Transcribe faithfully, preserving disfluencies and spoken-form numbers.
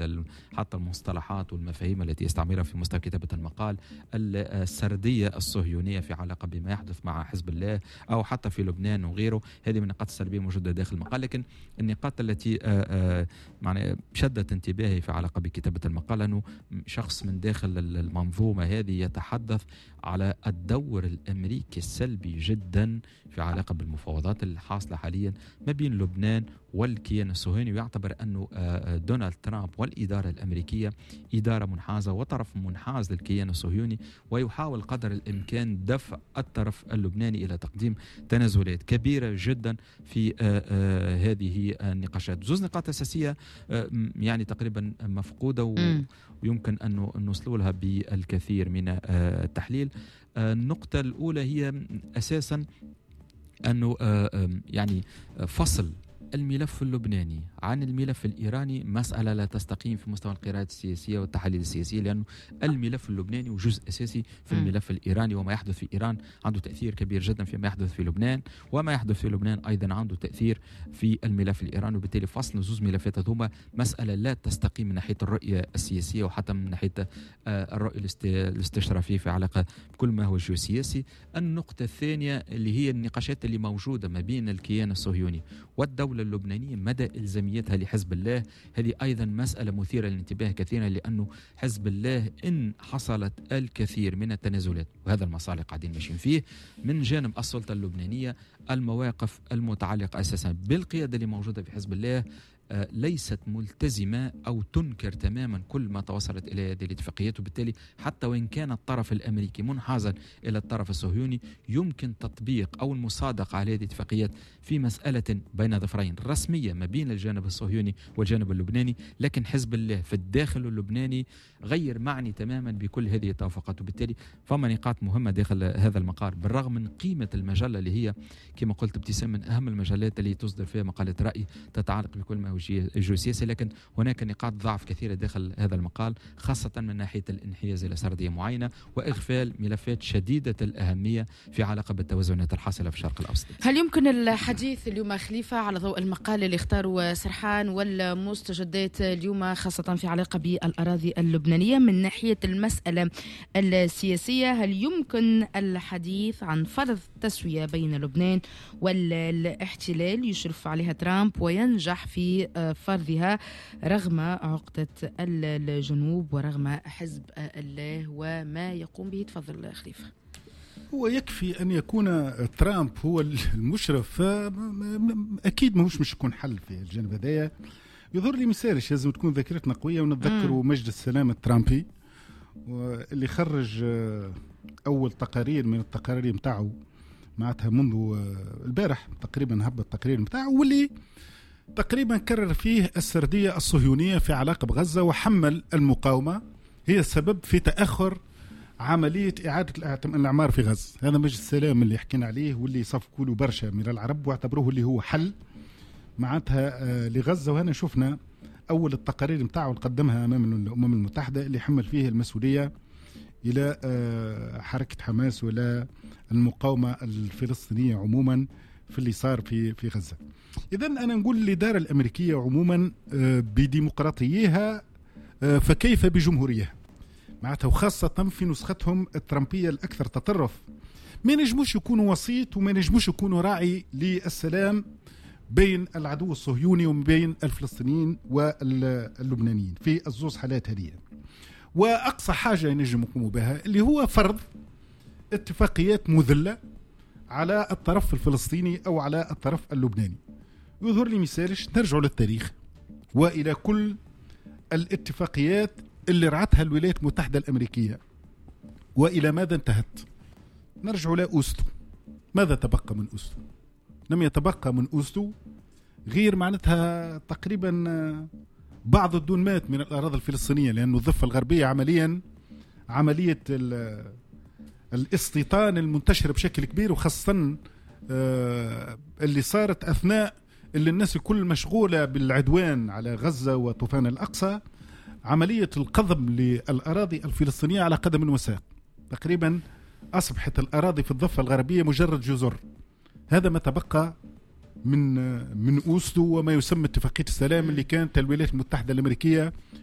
كل حتى المصطلحات والمفاهيم التي يستعملها في مستوى كتابة المقال، السردية الصهيونية في علاقة بما يحدث مع حزب الله أو حتى في لبنان وغيره. هذه من النقاط السلبية موجودة داخل المقال. لكن النقاط التي يعني شدت انتباهي في علاقة بكتابة المقال أنه شخص من داخل المنظومة هذه يتحدث على الدور الأمريكي السلبي جدا في علاقة بالمفاوضات الحاصلة حاليا ما بين لبنان والكيان الصهيوني، ويعتبر أنه دونالد ترامب والإدارة الأمريكية إدارة منحازة وطرف منحاز للكيان الصهيوني، ويحاول قدر الإمكان دفع الطرف اللبناني إلى تقديم تنازلات كبيرة جدا في هذه النقاشات. زوز نقاط أساسية يعني تقريبا مفقودة ويمكن أن نوصل لها بالكثير من التحليل. النقطة الأولى هي أساسا أنه يعني فصل الملف اللبناني عن الملف الإيراني مسألة لا تستقيم في مستوى القراءة السياسية والتحاليل السياسية، لأنه الملف اللبناني وجزء أساسي في الملف الإيراني، وما يحدث في إيران عنده تأثير كبير جدا فيما يحدث في لبنان، وما يحدث في لبنان أيضا عنده تأثير في الملف الإيراني. وبالتالي فصل زوز ملفات هذوما مسألة لا تستقيم من ناحية الرؤية السياسية وحتى من ناحية الرؤية الاستشرافية في علاقة بكل ما هو جيوسياسي. النقطة الثانية اللي هي النقاشات اللي موجودة ما بين الكيان الصهيوني والدولة اللبنانية، مدى إلزاميتها لحزب الله. هذه أيضا مسألة مثيرة للانتباه كثيرا، لأنه حزب الله إن حصلت الكثير من التنازلات، وهذا المسار اللي قاعدين ماشيين فيه من جانب السلطة اللبنانية، المواقف المتعلقة أساسا بالقيادة اللي موجودة في حزب الله ليست ملتزمة أو تنكر تماما كل ما توصلت إلى هذه الاتفاقيات. وبالتالي حتى وإن كان الطرف الأمريكي منحازا إلى الطرف الصهيوني يمكن تطبيق أو المصادقة على هذه الاتفاقيات في مسألة بين ظفرين رسمية ما بين الجانب الصهيوني والجانب اللبناني، لكن حزب الله في الداخل اللبناني غير معني تماما بكل هذه التوافقات. وبالتالي فما نقاط مهمة داخل هذا المقال، بالرغم من قيمة المجلة اللي هي كما قلت ابتسام من أهم المجلات اللي تصدر فيها مقالة رأي تتعلق بكل ما هو الجيوسياسي، لكن هناك نقاط ضعف كثيرة داخل هذا المقال، خاصة من ناحية الانحياز إلى سردية معينة وإغفال ملفات شديدة الأهمية في علاقة بالتوازنات الحاصلة في الشرق الأوسط. هل يمكن الحديث اليوم خليفة على ضوء المقال اللي اختاروا سرحان والمستجدات اليوم خاصة في علاقة بالأراضي اللبنانية من ناحية المسألة السياسية؟ هل يمكن الحديث عن فرض تسوية بين لبنان والاحتلال يشرف عليها ترامب وينجح في فرضها رغم عقدة الجنوب ورغم حزب الله وما يقوم به؟ تفضل خليفة. هو يكفي أن يكون ترامب هو المشرف، أكيد ماهوش مش يكون حل في الجانب هذايا. يظهر لي مثالش لازم تكون ذاكرتنا قوية ونتذكروا مجلس السلام الترامبي اللي خرج أول تقارير من التقارير متاعه معناتها منذ البارح تقريبا هبط التقرير متاعه، واللي تقريبا كرر فيه السردية الصهيونية في علاقة بغزة، وحمل المقاومة هي السبب في تأخر عملية إعادة الإعمار في غزة. هذا مجلس السلام اللي حكينا عليه واللي صفقوا له برشا من العرب واعتبروه اللي هو حل معناتها لغزة. وهنا شفنا أول التقارير متاعه اللي قدمها أمام الأمم المتحدة اللي حمل فيه المسؤولية إلى حركة حماس ولا المقاومة الفلسطينية عموما في اللي صار في في غزة. إذن أنا نقول الإدارة الأمريكية عموما بديمقراطيها فكيف بجمهوريها معناتها، وخاصة في نسختهم الترامبية الأكثر تطرف، ما نجموش يكونوا وسيط وما نجموش يكونوا راعي للسلام بين العدو الصهيوني وبين الفلسطينيين واللبنانيين في الزوز حالات هذه. وأقصى حاجة ينجم يقوموا بها اللي هو فرض اتفاقيات مذلة على الطرف الفلسطيني أو على الطرف اللبناني. يظهر لي مثالش نرجعوا للتاريخ وإلى كل الاتفاقيات اللي رعتها الولايات المتحدة الأمريكية وإلى ماذا انتهت. نرجع لأوستو، ماذا تبقى من أوستو؟ لم يتبقى من أوستو غير معناتها تقريبا بعض الدونمات من الأراضي الفلسطينية، لأنه الضفة الغربية عمليا عملية الاستيطان المنتشر بشكل كبير، وخاصة اللي صارت أثناء اللي الناس الكل مشغولة بالعدوان على غزة وطوفان الأقصى، عملية القضم للأراضي الفلسطينية على قدم وساق. تقريبا أصبحت الأراضي في الضفة الغربية مجرد جزر. هذا ما تبقى من من أوستو وما يسمى اتفاقية السلام اللي كانت الولايات المتحدة الأمريكية